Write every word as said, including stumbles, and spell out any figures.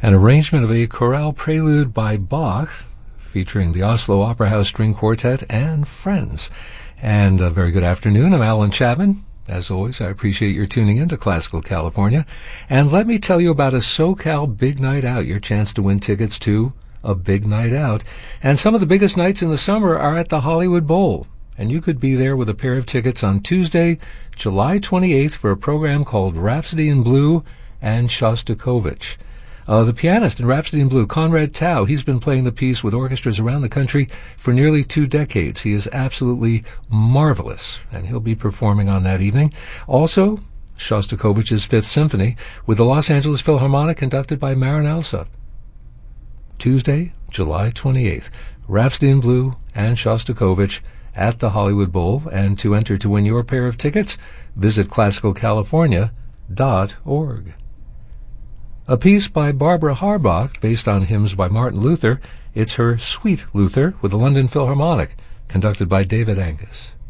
an arrangement of a chorale prelude by Bach, featuring the Oslo Opera House String Quartet and Friends. And a very good afternoon. I'm Alan Chapman. As always, I appreciate your tuning in to Classical California. And let me tell you about a SoCal Big Night Out, your chance to win tickets to a big night out. And some of the biggest nights in the summer are at the Hollywood Bowl. And you could be there with a pair of tickets on Tuesday, July twenty-eighth, for a program called Rhapsody in Blue and Shostakovich. Uh, the pianist in Rhapsody in Blue, Conrad Tao, he's been playing the piece with orchestras around the country for nearly two decades. He is absolutely marvelous, and he'll be performing on that evening. Also, Shostakovich's Fifth Symphony with the Los Angeles Philharmonic, conducted by Marin Alsop. Tuesday, July twenty-eighth, Rhapsody in Blue and Shostakovich at the Hollywood Bowl. And to enter to win your pair of tickets, visit classical california dot org. A piece by Barbara Harbach, based on hymns by Martin Luther. It's her Sweet Luther with the London Philharmonic, conducted by David Angus.